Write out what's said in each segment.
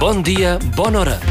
Bon dia, bona hora.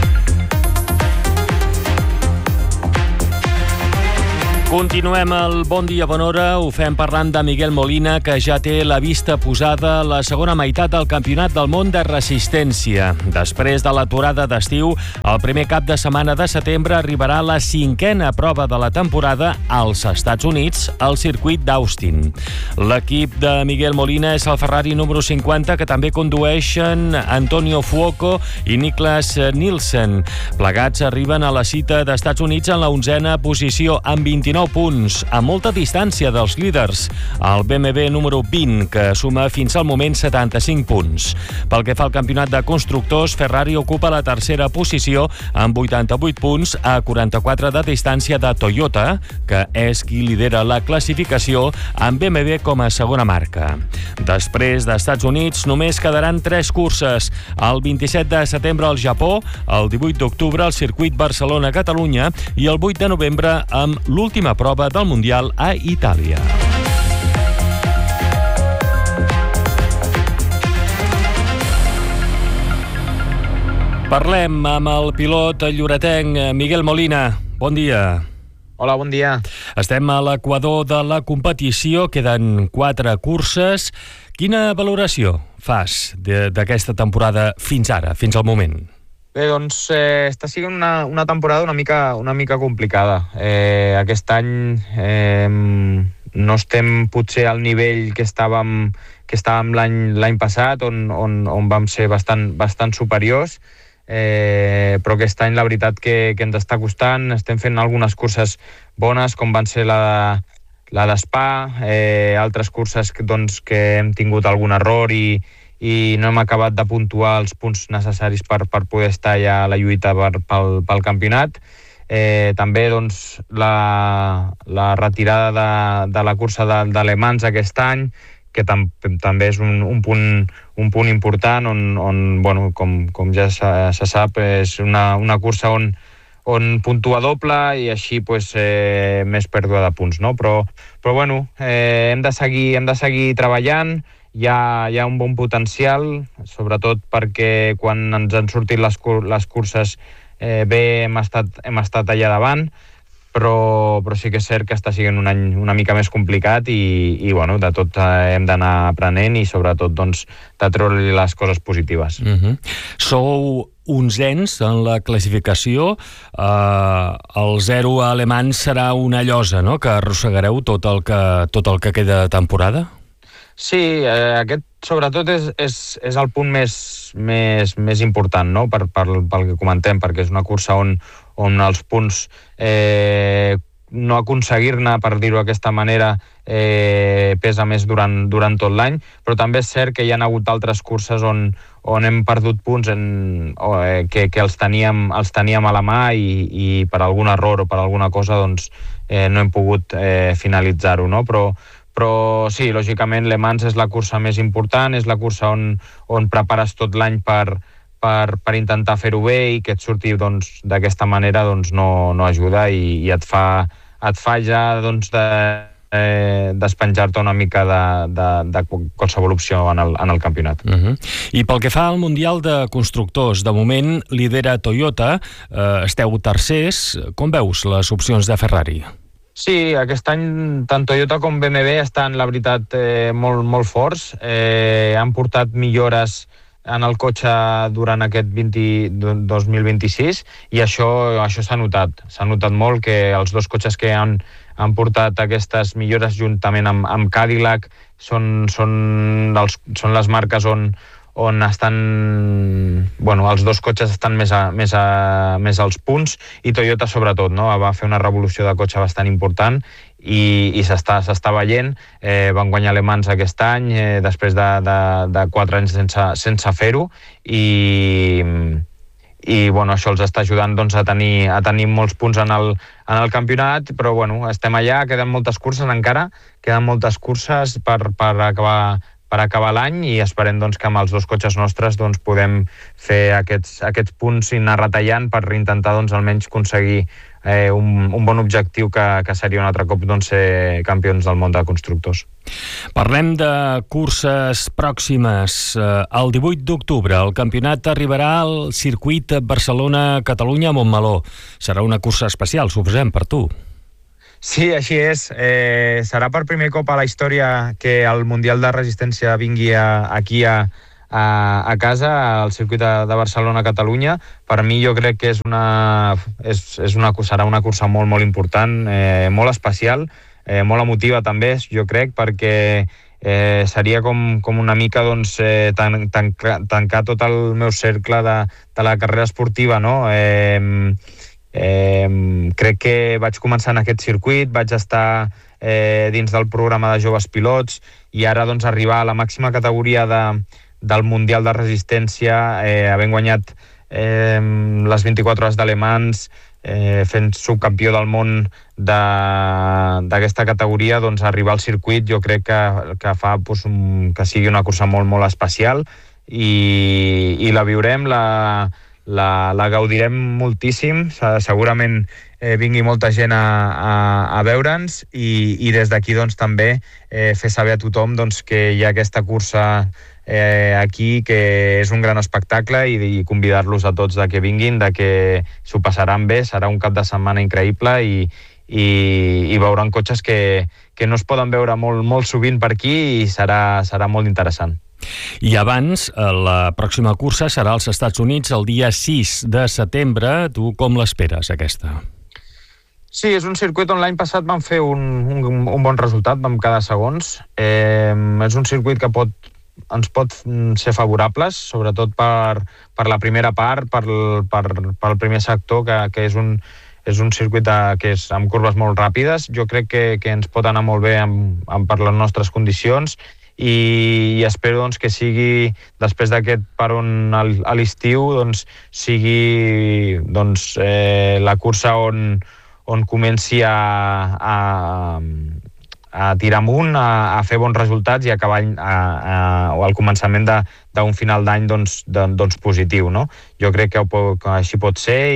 Continuem el Bon dia, bona hora. Ho fem parlant de Miguel Molina, que ja té la vista posada a la segona meitat del Campionat del Món de Resistència. Després de l'aturada d'estiu, el primer cap de setmana de setembre arribarà la 5a prova de la temporada als Estats Units, al circuit d'Austin. L'equip de Miguel Molina és el Ferrari número 50, que també condueixen Antonio Fuoco i Niklas Nielsen. Plegats arriben a la cita d'Estats Units en la 11a posició, amb 29 punts, a molta distància dels líders, el BMW número 20, que suma fins al moment 75 punts. Pel que fa al campionat de constructors, Ferrari ocupa la tercera posició amb 88 punts, a 44 de distància de Toyota, que és qui lidera la classificació, amb BMW com a segona marca. Després d'Estats Units, només quedaran 3 curses. El 27 de setembre al Japó, el 18 d'octubre al circuit Barcelona-Catalunya i el 8 de novembre amb l'última prova del Mundial a Itàlia. Parlem amb el pilot lloretenc Miguel Molina. Bon dia. Hola, bon dia. Estem a l'equador de la competició, queden 4 curses. Quina valoració fas d'aquesta temporada fins ara, fins al moment? Bé, doncs està sent una temporada una mica complicada. Aquest any no estem potser al nivell que estàvem l'any passat, on vam ser bastant superiors, però aquest any la veritat que ens està costant. Estem fent algunes curses bones, com van ser la d'Spa, altres curses doncs, que hem tingut algun error i no hem acabat de puntuar els punts necessaris per poder estar ja a la lluita pel campionat. També doncs, la retirada de la cursa de Le Mans aquest any, que també és un punt important, on bueno, com ja se sap, és una cursa on puntua doble i així pues, més pèrdua de punts, no? Però bueno, hem de seguir treballant. Hi ha un bon potencial, sobretot perquè quan ens han sortit les curses bé hem estat allà davant, però sí que és cert que està sent un any una mica més complicat i bueno, de tot hem d'anar aprenent i sobretot doncs, de treure-li les coses positives. Sou onzens en la classificació. El 0 a Le Mans serà una llosa, no?, que arrossegareu tot el que queda de temporada? Sí, aquest sobretot és el punt més important, no? pel que comentem, perquè és una cursa on els punts no aconseguir-ne, per dir-ho d'aquesta manera, pesa més durant tot l'any, però també és cert que hi ha hagut altres curses on hem perdut punts que els teníem a la mà i per algun error o per alguna cosa doncs, no hem pogut finalitzar-ho, no? Però sí, lògicament, Le Mans és la cursa més important, és la cursa on prepares tot l'any per intentar fer-ho bé i que et surti doncs, d'aquesta manera doncs, no ajuda i et fa ja doncs, despenjar-te una mica de qualsevol opció en el campionat. I pel que fa al Mundial de Constructors, de moment lidera Toyota, esteu tercers. Com veus les opcions de Ferrari? Sí, aquest any tant Toyota com BMW estan, la veritat, molt forts. Han portat millores en el cotxe durant aquest 2026 i això s'ha notat. S'ha notat molt que els dos cotxes que han portat aquestes millores juntament amb Cadillac són les marques on estan, bueno, els dos cotxes estan més als punts i Toyota sobretot, no? Va fer una revolució de cotxe bastant important i s'està veient. Van guanyar Le Mans aquest any després de 4 anys sense fer-ho i bueno, això els està ajudant doncs, a tenir molts punts en el campionat, però bueno, estem allà, queden moltes curses encara, per acabar l'any i esperem doncs, que amb els dos cotxes nostres podem fer aquests punts i anar retallant per intentar doncs, almenys aconseguir un bon objectiu que seria un altre cop doncs, ser campions del món de constructors. Parlem de curses pròximes. El 18 d'octubre el campionat arribarà al circuit Barcelona-Catalunya a Montmeló. Serà una cursa especial, suposem, per tu. Sí, així és. Serà per primer cop a la història que el Mundial de Resistència vingui aquí a casa, al circuit de Barcelona-Catalunya. Per mi jo crec que serà una cursa molt, molt important, molt especial, molt emotiva també, jo crec, perquè seria com una mica doncs, tancar tot el meu cercle de la carrera esportiva, no? Crec que vaig començar en aquest circuit, vaig estar dins del programa de joves pilots i ara doncs arribar a la màxima categoria del Mundial de Resistència, havent guanyat les 24 hores d'Le Mans, fent subcampió del món d'aquesta categoria, doncs arribar al circuit jo crec que fa que sigui una cursa molt, molt especial i la viurem, la gaudirem moltíssim, segurament vingui molta gent a veure'ns i des d'aquí doncs, també fer saber a tothom doncs, que hi ha aquesta cursa aquí, que és un gran espectacle i convidar-los a tots de que vinguin, de que s'ho passaran bé, serà un cap de setmana increïble i veuran cotxes que no es poden veure molt sovint per aquí i serà molt interessant. I abans, la pròxima cursa serà als Estats Units el dia 6 de setembre. Tu com l'esperes, aquesta? Sí, és un circuit on l'any passat vam fer un bon resultat, vam quedar segons. És un circuit que ens pot ser favorables, sobretot per la primera part, pel primer sector, que és un circuit que és amb curves molt ràpides. Jo crec que ens pot anar molt bé per les nostres condicions i espero doncs, que sigui, després d'aquest paron a l'estiu, doncs, sigui doncs, la cursa on comenci a tirar amunt, a fer bons resultats i acabar al començament d'un final d'any doncs, positiu. No? Jo crec que així pot ser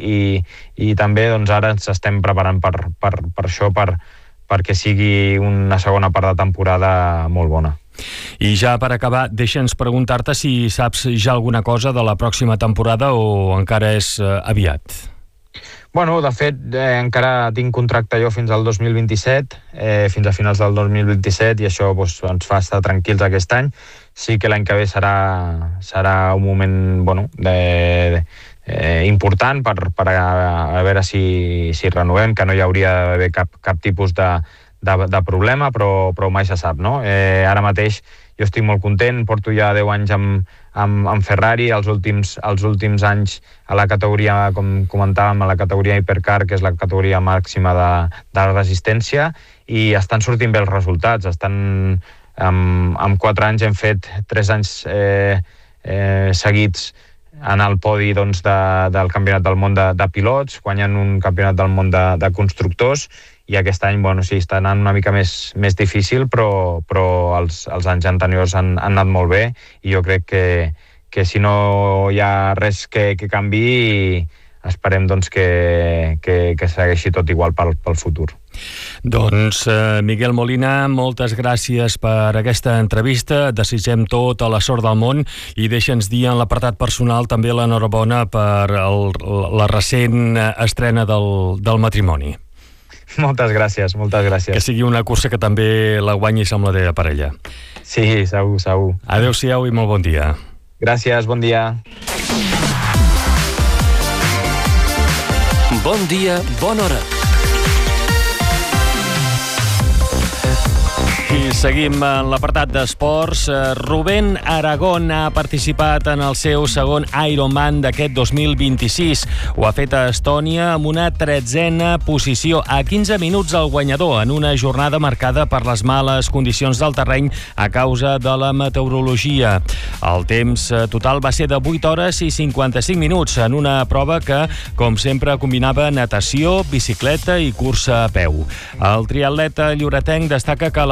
i també doncs, ara ens estem preparant per això, perquè sigui una segona part de temporada molt bona. I ja per acabar, deixa'ns preguntar-te si saps ja alguna cosa de la pròxima temporada o encara és aviat. Bueno, de fet, encara tinc contracte jo fins al 2027, fins a finals del 2027, i això doncs, ens fa estar tranquils aquest any. Sí que l'any que ve serà un moment important per a veure si renovem, que no hi hauria d'haver cap tipus de problema, però mai se sap, no? Ara mateix jo estic molt content, porto ja 10 anys amb Ferrari, els últims anys a la categoria, com comentàvem, a la categoria Hypercar, que és la categoria màxima de la resistència, i estan sortint bé els resultats. En 4 anys hem fet 3 anys seguits en el podi doncs, del Campionat del Món de pilots, guanyant un Campionat del Món de constructors, i aquest any sí, està anant una mica més difícil, però els anys anteriors han anat molt bé i jo crec que si no hi ha res que canviï, esperem doncs, que segueixi tot igual pel futur. Doncs Miguel Molina, moltes gràcies per aquesta entrevista, desitgem tota la sort del món i deixa'ns dir en l'apartat personal també l'enhorabona per la recent estrena del matrimoni. Moltes gràcies. Que sigui una cursa que també la guanyis amb la teva parella. Sí, segur. Adéu-siau i molt bon dia. Gràcies, bon dia. Bon dia, bona hora. I seguim en l'apartat d'esports. Rubén Aragón ha participat en el seu segon Ironman d'aquest 2026. Ho ha fet a Estònia amb una 13a posició, a 15 minuts al guanyador, en una jornada marcada per les males condicions del terreny a causa de la meteorologia. El temps total va ser de 8 hores i 55 minuts, en una prova que, com sempre, combinava natació, bicicleta i cursa a peu. El triatleta lloretenc destaca que la prova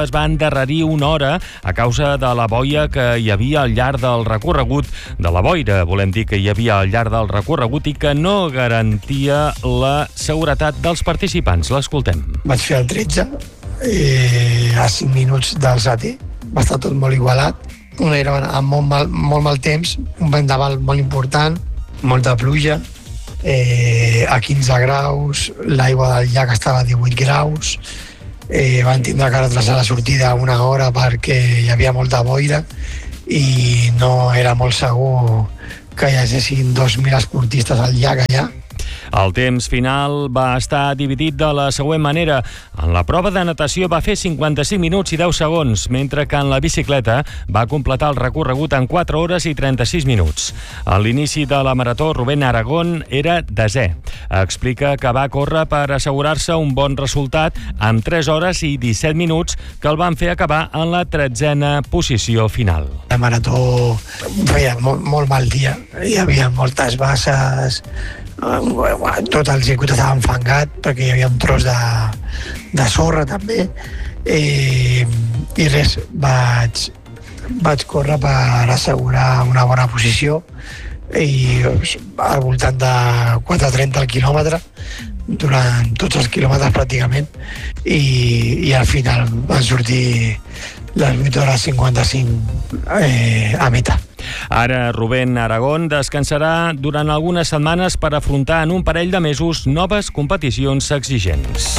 es va endarrerir una hora a causa de la boia que hi havia al llarg del recorregut de la boira. Volem dir que hi havia al llarg del recorregut i que no garantia la seguretat dels participants. L'escoltem. Vaig fer el 13 a 5 minuts del setè. Va estar tot molt igualat. Era amb molt mal temps, un vendaval molt important, molta pluja, a 15 graus, l'aigua del llac estava a 18 graus, van tindre que retrasar la sortida una hora perquè hi havia molta boira i no era molt segur que hi haguessin 2.000 esportistes al llac allà. El temps final va estar dividit de la següent manera. En la prova de natació va fer 55 minuts i 10 segons, mentre que en la bicicleta va completar el recorregut en 4 hores i 36 minuts. A l'inici de la marató, Rubén Aragón era desè. Explica que va córrer per assegurar-se un bon resultat amb 3 hores i 17 minuts que el van fer acabar en la 13a posició final. La marató feia molt mal dia. Hi havia moltes basses, tot el circuit estava enfangat perquè hi havia un tros de sorra també i res, vaig córrer per assegurar una bona posició i al voltant de 4:30 al quilòmetre durant tots els quilòmetres pràcticament i al final van sortir les 8 hores 55 a meta. Ara Rubén Aragón descansarà durant algunes setmanes per afrontar en un parell de mesos noves competicions exigents.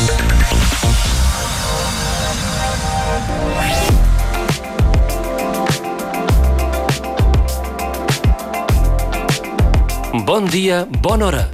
Bon dia, bona hora.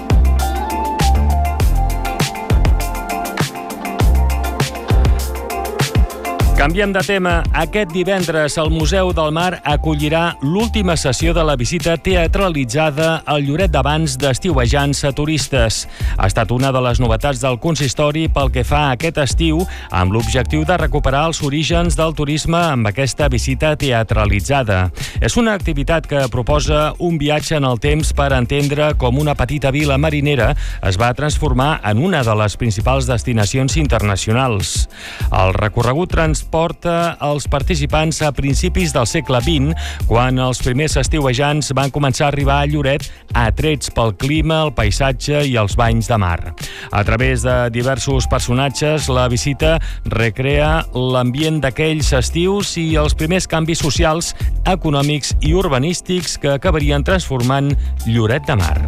Canviem de tema. Aquest divendres el Museu del Mar acollirà l'última sessió de la visita teatralitzada al Lloret de Bans d'estiuejants a turistes. Ha estat una de les novetats del consistori pel que fa a aquest estiu, amb l'objectiu de recuperar els orígens del turisme amb aquesta visita teatralitzada. És una activitat que proposa un viatge en el temps per entendre com una petita vila marinera es va transformar en una de les principals destinacions internacionals. El recorregut transporta els participants a principis del segle XX, quan els primers estiuejants van començar a arribar a Lloret atrets pel clima, el paisatge i els banys de mar. A través de diversos personatges, la visita recrea l'ambient d'aquells estius i els primers canvis socials, econòmics i urbanístics que acabarien transformant Lloret de Mar.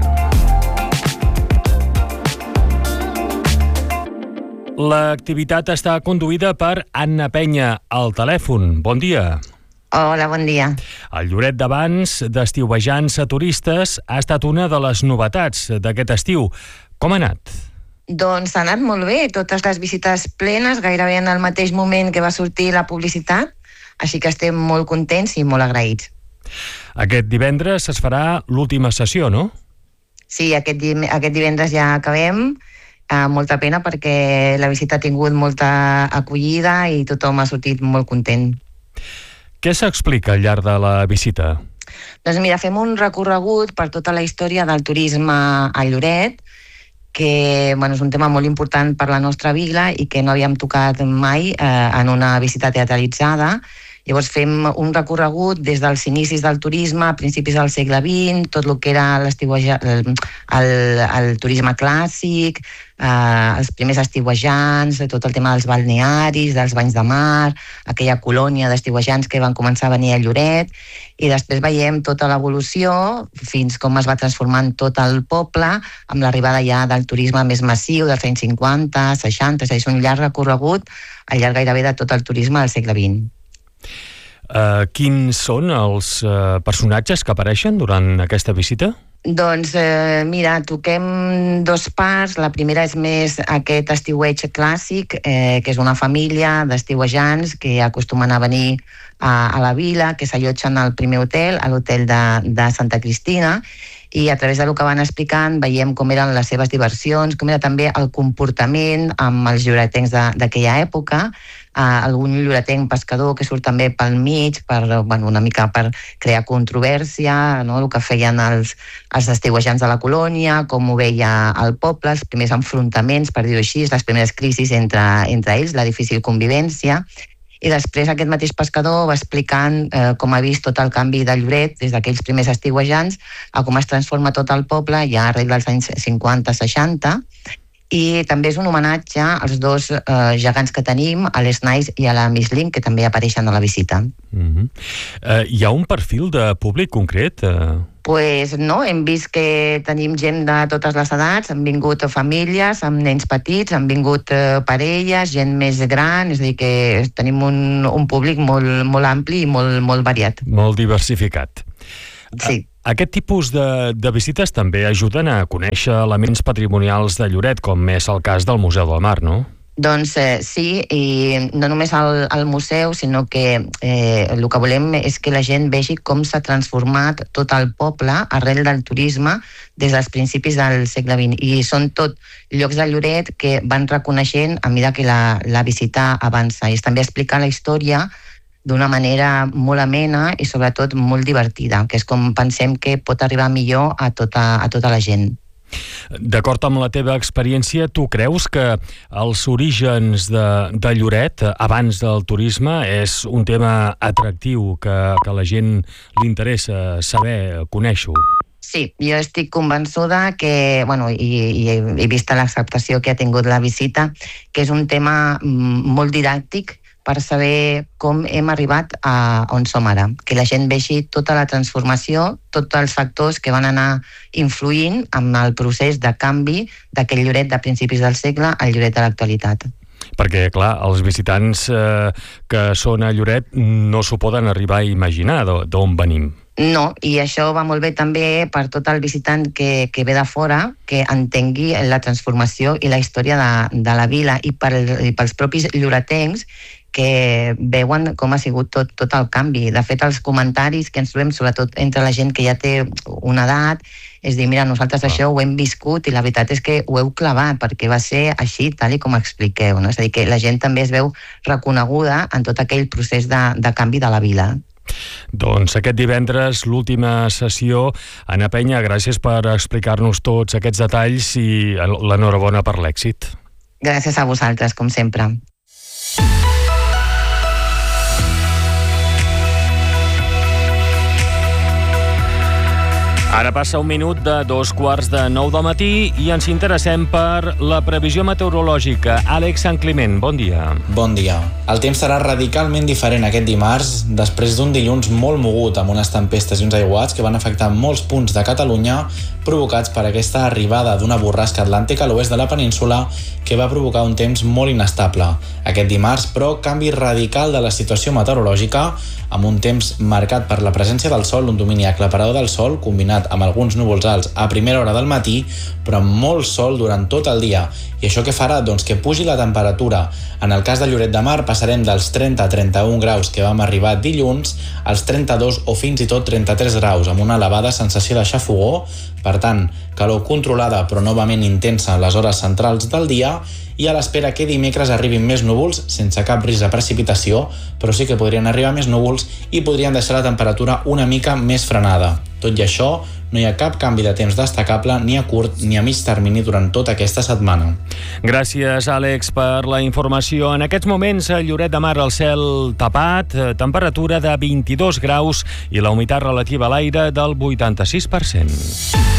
L'activitat està conduïda per Anna Penya, al telèfon. Bon dia. Hola, bon dia. El Lloret de Bans d'estiuejants a turistes ha estat una de les novetats d'aquest estiu. Com ha anat? Doncs ha anat molt bé. Totes les visites plenes, gairebé en el mateix moment que va sortir la publicitat, així que estem molt contents i molt agraïts. Aquest divendres es farà l'última sessió, no? Sí, aquest divendres ja acabem. Molta pena perquè la visita ha tingut molta acollida i tothom ha sortit molt content. Què s'explica al llarg de la visita? Doncs mira, fem un recorregut per tota la història del turisme a Lloret, que és un tema molt important per la nostra vila i que no havíem tocat mai en una visita teatralitzada. Llavors fem un recorregut des dels inicis del turisme, a principis del segle XX, tot el que era el turisme clàssic, els primers estiuejants, tot el tema dels balnearis, dels banys de mar, aquella colònia d'estiuejants que van començar a venir a Lloret, i després veiem tota l'evolució fins com es va transformant tot el poble amb l'arribada ja del turisme més massiu dels anys 50, 60, és a dir, és un llarg recorregut al llarg gairebé de tot el turisme del segle XX. Quins són els personatges que apareixen durant aquesta visita? Doncs mira, toquem dos parts. La primera és més aquest estiueig clàssic, que és una família d'estiuejants que acostumen a venir a la vila, que s'allotgen al primer hotel, a l'hotel de Santa Cristina, i a través del que van explicant veiem com eren les seves diversions, com era també el comportament amb els lloretencs d'aquella època, algun lloretenc pescador que surt també pel mig una mica per crear controvèrsia, no? El que feien els estiuejants de la colònia, com ho veia el poble, els primers enfrontaments, per dir-ho així, les primeres crisis entre ells, la difícil convivència, I després aquest mateix pescador va explicant com ha vist tot el canvi de Lloret des d'aquells primers estiuejants a com es transforma tot el poble ja arrel dels anys 50-60, i també és un homenatge als dos gegants que tenim, a l'Snice i a la Miss Lim, que també apareixen a la visita. Hi ha un perfil de públic concret? Pues no, hem vist que tenim gent de totes les edats, han vingut famílies amb nens petits, han vingut parelles, gent més gran, és a dir que tenim un públic molt ampli i molt variat. Molt diversificat. Sí. Aquest tipus de visites també ajuden a conèixer elements patrimonials de Lloret, com és el cas del Museu del Mar, no? Doncs sí, i no només al museu, sinó que el que volem és que la gent vegi com s'ha transformat tot el poble arrel del turisme des dels principis del segle XX. I són tot llocs de Lloret que van reconeixent a mesura que la visita avança. I també explicar la història d'una manera molt amena i sobretot molt divertida, que és com pensem que pot arribar millor a tota la gent. D'acord amb la teva experiència, tu creus que els orígens de Lloret abans del turisme és un tema atractiu que a la gent li interessa saber, conèixer-ho? Sí, jo estic convençuda que, i he vist l'acceptació que ha tingut la visita, que és un tema molt didàctic per saber com hem arribat a on som ara. Que la gent vegi tota la transformació, tots els factors que van anar influint en el procés de canvi d'aquell Lloret de principis del segle al Lloret de l'actualitat. Perquè, clar, els visitants que són a Lloret no s'ho poden arribar a imaginar d'on venim. No, i això va molt bé també per tot el visitant que ve de fora, que entengui la transformació i la història de la vila, i pels propis lloretencs que veuen com ha sigut tot el canvi. De fet, els comentaris que ens trobem, sobretot entre la gent que ja té una edat, és dir, mira, nosaltres això ho hem viscut i la veritat és que ho heu clavat, perquè va ser així, tal i com expliqueu, no? És a dir, que la gent també es veu reconeguda en tot aquell procés de canvi de la vila. Doncs aquest divendres, l'última sessió. Anna Penya, gràcies per explicar-nos tots aquests detalls i l'enhorabona per l'èxit. Gràcies a vosaltres, com sempre. Ara passa 1 minut de 2:45 del matí i ens interessem per la previsió meteorològica. Àlex Santcliment, bon dia. Bon dia. El temps serà radicalment diferent aquest dimarts, després d'un dilluns molt mogut amb unes tempestes i uns aiguats que van afectar molts punts de Catalunya, provocats per aquesta arribada d'una borrasca atlàntica a l'oest de la península que va provocar un temps molt inestable. Aquest dimarts, però, canvi radical de la situació meteorològica, amb un temps marcat per la presència del sol, un domini aclaparador del sol, combinat amb alguns núvols alts a primera hora del matí, però amb molt sol durant tot el dia. I això què farà? Doncs que pugi la temperatura. En el cas de Lloret de Mar passarem dels 30 a 31 graus que vam arribar dilluns als 32 o fins i tot 33 graus, amb una elevada sensació de xafogor, per tant, calor controlada però novament intensa a les hores centrals del dia, i a l'espera que dimecres arribin més núvols, sense cap risc de precipitació, però sí que podrien arribar més núvols i podrien deixar la temperatura una mica més frenada. Tot i això, no hi ha cap canvi de temps destacable ni a curt ni a mig termini durant tota aquesta setmana. Gràcies, Àlex, per la informació. En aquests moments, a Lloret de Mar, el cel tapat, temperatura de 22 graus i la humitat relativa a l'aire del 86%.